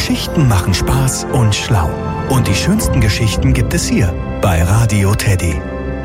Geschichten machen Spaß und schlau. Und die schönsten Geschichten gibt es hier bei Radio Teddy.